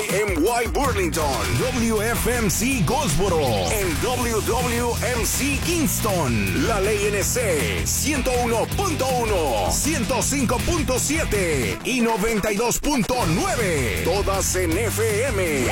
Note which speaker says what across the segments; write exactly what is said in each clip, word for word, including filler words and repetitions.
Speaker 1: M Y Burlington, W F M C Goldsboro, en W W M C Kingston, La Ley N C ciento uno punto uno, ciento cinco punto siete y noventa y dos punto nueve, todas en F M.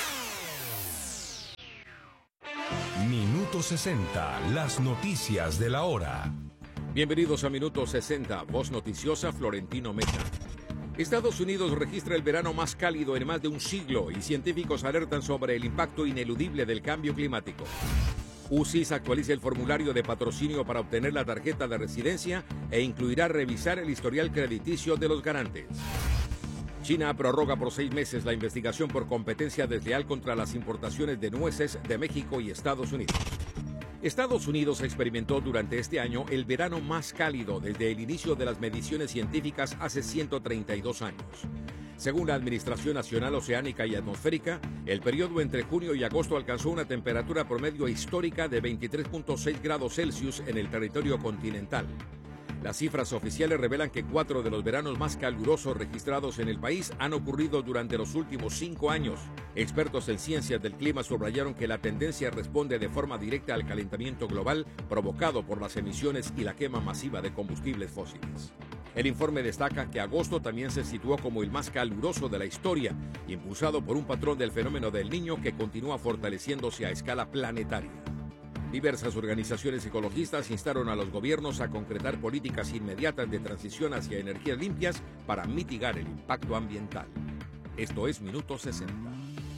Speaker 2: Minuto sesenta, las noticias de la hora.
Speaker 3: Bienvenidos a Minuto sesenta, voz noticiosa Florentino Meta. Estados Unidos registra el verano más cálido en más de un siglo y científicos alertan sobre el impacto ineludible del cambio climático. U C I S actualiza el formulario de patrocinio para obtener la tarjeta de residencia e incluirá revisar el historial crediticio de los garantes. China prorroga por seis meses la investigación por competencia desleal contra las importaciones de nueces de México y Estados Unidos. Estados Unidos experimentó durante este año el verano más cálido desde el inicio de las mediciones científicas hace ciento treinta y dos años. Según la Administración Nacional Oceánica y Atmosférica, el periodo entre junio y agosto alcanzó una temperatura promedio histórica de veintitrés punto seis grados Celsius en el territorio continental. Las cifras oficiales revelan que cuatro de los veranos más calurosos registrados en el país han ocurrido durante los últimos cinco años. Expertos en ciencias del clima subrayaron que la tendencia responde de forma directa al calentamiento global provocado por las emisiones y la quema masiva de combustibles fósiles. El informe destaca que agosto también se situó como el más caluroso de la historia, impulsado por un patrón del fenómeno del Niño que continúa fortaleciéndose a escala planetaria. Diversas organizaciones ecologistas instaron a los gobiernos a concretar políticas inmediatas de transición hacia energías limpias para mitigar el impacto ambiental. Esto es Minuto sesenta.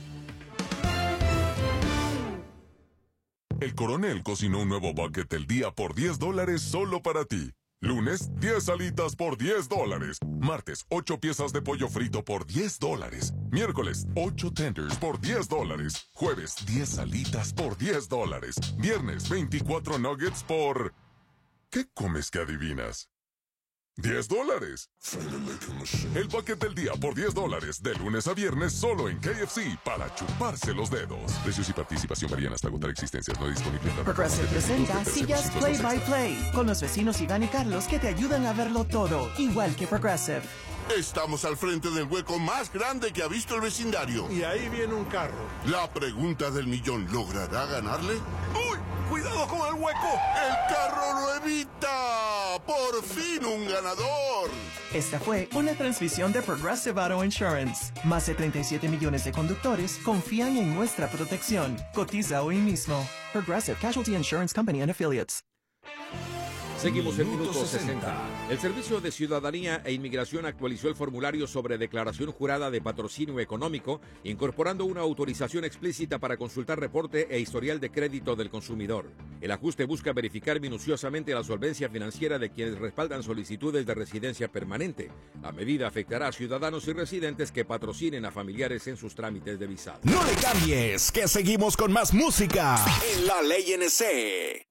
Speaker 4: El Coronel cocinó un nuevo bucket del día por diez dólares solo para ti. Lunes, diez alitas por diez dólares. Martes, ocho piezas de pollo frito por diez dólares. Miércoles, ocho tenders por diez dólares. Jueves, diez alitas por diez dólares. Viernes, veinticuatro nuggets por... ¿Qué comes que adivinas? diez dólares. El bucket del día por diez dólares, de lunes a viernes, solo en K F C, para chuparse los dedos. Precios y participación varían hasta agotar existencias, no disponible.
Speaker 5: Progressive presenta Sillas Play by Play, con los vecinos Iván y Carlos que te ayudan a verlo todo, igual que Progressive.
Speaker 6: Estamos al frente del hueco más grande que ha visto el vecindario.
Speaker 7: Y ahí viene un carro.
Speaker 6: La pregunta del millón, ¿logrará ganarle?
Speaker 7: ¡Uy! ¡Cuidado con el hueco!
Speaker 6: ¡El carro lo evita! ¡Por fin un ganador!
Speaker 5: Esta fue una transmisión de Progressive Auto Insurance. Más de treinta y siete millones de conductores confían en nuestra protección. Cotiza hoy mismo. Progressive Casualty Insurance Company and Affiliates.
Speaker 3: Seguimos en Minuto sesenta. El Servicio de Ciudadanía e Inmigración actualizó el formulario sobre declaración jurada de patrocinio económico, incorporando una autorización explícita para consultar reporte e historial de crédito del consumidor. El ajuste busca verificar minuciosamente la solvencia financiera de quienes respaldan solicitudes de residencia permanente. La medida afectará a ciudadanos y residentes que patrocinen a familiares en sus trámites de visado.
Speaker 1: No le cambies, que seguimos con más música en La Ley N C.